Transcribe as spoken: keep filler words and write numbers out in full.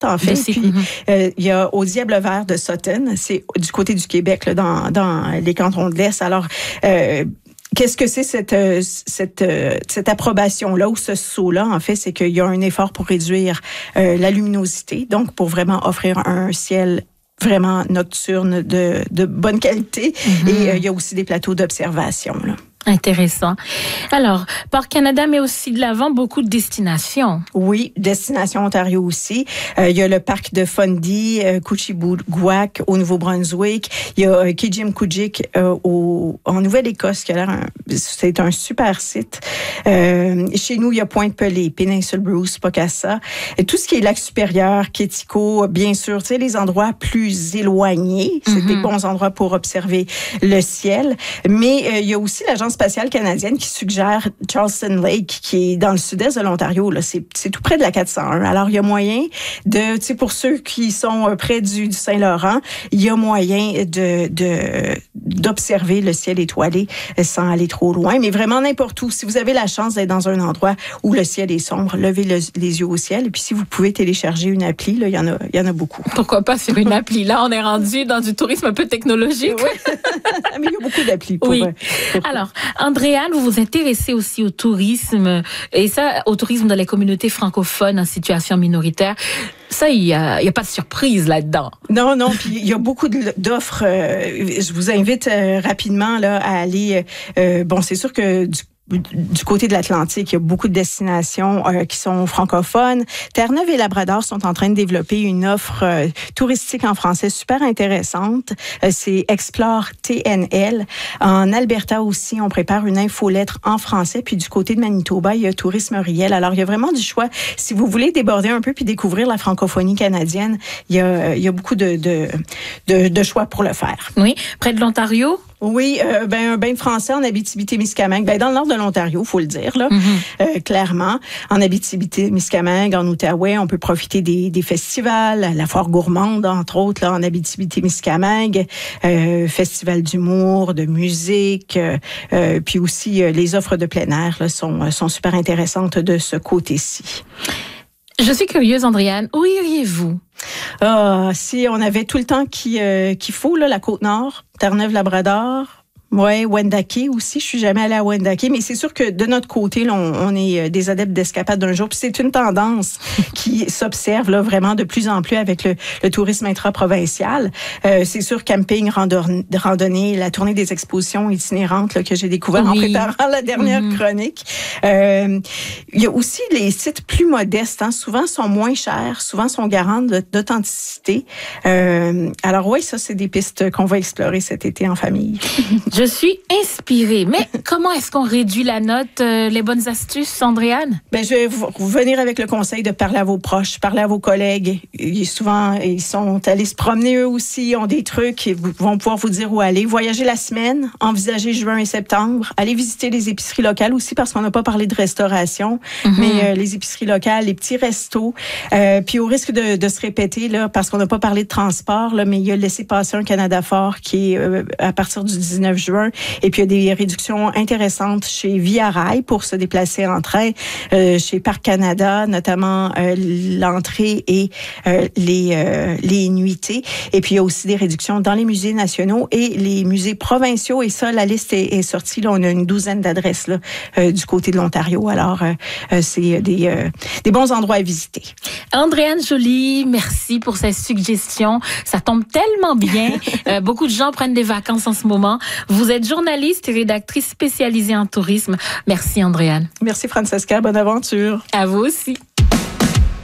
en fait. Puis, mm-hmm. euh, il y a au Diable Vert de Sutton, c'est du côté du Québec, là, dans, dans les cantons de l'Est. Alors, euh, qu'est-ce que c'est cette cette cette approbation-là ou ce saut-là? En fait, c'est qu'il y a un effort pour réduire euh, la luminosité, donc pour vraiment offrir un ciel vraiment nocturne de, de bonne qualité. Mm-hmm. Et euh, il y a aussi des plateaux d'observation, là. Intéressant. Alors, Parc Canada met aussi de l'avant beaucoup de destinations. Oui, Destination Ontario aussi. Euh, il y a le parc de Fundy, euh, Couchibouguac au Nouveau-Brunswick. Il y a euh, Kijimkujik euh, au, en Nouvelle-Écosse, qui a l'air un, c'est un super site. Euh, chez nous, il y a Pointe-Pelée, Péninsule Bruce, Pocassa. Et tout ce qui est lac supérieur, Quetico, bien sûr, tu sais, les endroits plus éloignés. C'est mm-hmm. des bons endroits pour observer le ciel. Mais euh, il y a aussi l'agence spatiale canadienne qui suggère Charleston Lake, qui est dans le sud-est de l'Ontario. Là, c'est, c'est tout près de la quatre cent un. Alors, il y a moyen de, tu sais, pour ceux qui sont près du, du Saint-Laurent, il y a moyen de, de d'observer le ciel étoilé sans aller trop loin. Mais vraiment n'importe où. Si vous avez la chance d'être dans un endroit où le ciel est sombre, levez le, les yeux au ciel. Et puis, si vous pouvez télécharger une appli, là, il y en a, il y en a beaucoup. Pourquoi pas sur une appli? Là, on est rendu dans du tourisme un peu technologique. Oui. Mais il y a beaucoup d'applis pour, oui. pour... Alors, Andréane, vous vous intéressez aussi au tourisme, et ça, au tourisme dans les communautés francophones en situation minoritaire. Ça, il n'y a, a pas de surprise là-dedans. Non, non, puis il y a beaucoup d'offres. Euh, je vous invite euh, rapidement là, à aller... Euh, bon, c'est sûr que du Du côté de l'Atlantique, il y a beaucoup de destinations euh, qui sont francophones. Terre-Neuve et Labrador sont en train de développer une offre euh, touristique en français super intéressante. Euh, c'est Explore T N L. En Alberta aussi, on prépare une infolettre en français. Puis du côté de Manitoba, il y a Tourisme Riel. Alors, il y a vraiment du choix. Si vous voulez déborder un peu puis découvrir la francophonie canadienne, il y a, il y a beaucoup de, de, de, de choix pour le faire. Oui, près de l'Ontario? Oui, euh, ben un bain de français en Abitibi-Témiscamingue, ben dans le nord de l'Ontario, faut le dire là, mm-hmm. euh, clairement. En Abitibi-Témiscamingue, en Outaouais, on peut profiter des, des festivals, la foire gourmande entre autres là en Abitibi-Témiscamingue, euh, festival d'humour, de musique, euh, euh, puis aussi euh, les offres de plein air là sont sont super intéressantes de ce côté-ci. Je suis curieuse, Andréane, où iriez-vous? Ah, si on avait tout le temps qu'il, euh, qu'il faut, là, la Côte-Nord, Terre-Neuve-Labrador, ouais, Wendake aussi. Je suis jamais allée à Wendake, mais c'est sûr que de notre côté, là, on, on est des adeptes d'escapade d'un jour. Puis c'est une tendance qui s'observe là vraiment de plus en plus avec le, le tourisme intra-provincial. Euh, c'est sûr, camping, randonnée, randonnée, la tournée des expositions itinérantes là, que j'ai découvert oui. en préparant la dernière mm-hmm. chronique. Euh, il y a aussi les sites plus modestes. Hein, souvent sont moins chers, souvent sont garants d'authenticité. Euh, alors oui, ça c'est des pistes qu'on va explorer cet été en famille. Je suis inspirée. Mais comment est-ce qu'on réduit la note? Euh, les bonnes astuces, Andréane? Ben, je vais vous venir avec le conseil de parler à vos proches, parler à vos collègues. Ils, souvent, ils sont allés se promener eux aussi, ont des trucs, ils vont pouvoir vous dire où aller. Voyager la semaine, envisager juin et septembre. Aller visiter les épiceries locales aussi, parce qu'on n'a pas parlé de restauration, mm-hmm. mais euh, les épiceries locales, les petits restos. Euh, puis au risque de, de se répéter, là, parce qu'on n'a pas parlé de transport, là, mais il y a Laissez-passer un Canada fort qui est euh, à partir du dix-neuf juin. Et puis, il y a des réductions intéressantes chez Via Rail pour se déplacer en train, euh, chez Parc Canada, notamment euh, l'entrée et euh, les, euh, les nuitées. Et puis, il y a aussi des réductions dans les musées nationaux et les musées provinciaux. Et ça, la liste est, est sortie. Là, on a une douzaine d'adresses là, euh, du côté de l'Ontario. Alors, euh, c'est des, euh, des bons endroits à visiter. Andréane Joly, merci pour ces suggestions. Ça tombe tellement bien. euh, beaucoup de gens prennent des vacances en ce moment. Vous êtes journaliste et rédactrice spécialisée en tourisme. Merci, Andréane. Merci, Francesca. Bonne aventure. À vous aussi.